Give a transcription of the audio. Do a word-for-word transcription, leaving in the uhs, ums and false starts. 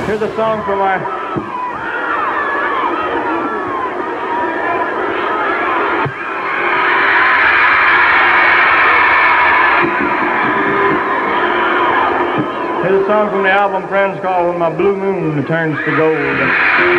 Here's a song from our Here's a song from the album Friends called When My Blue Moon Turns to Gold.